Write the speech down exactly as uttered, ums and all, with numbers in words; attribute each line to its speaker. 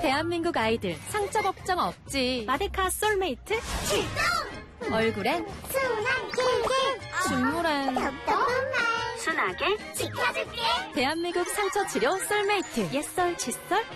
Speaker 1: 대한민국 아이들 상처 걱정 없지. 마데카 솔메이트
Speaker 2: 출동!
Speaker 1: 얼굴엔
Speaker 2: 순한 길게
Speaker 1: 중물엔
Speaker 2: 답답한 말
Speaker 1: 순하게
Speaker 2: 지켜줄게.
Speaker 1: 대한민국 상처 치료 솔메이트 옛설 칫솔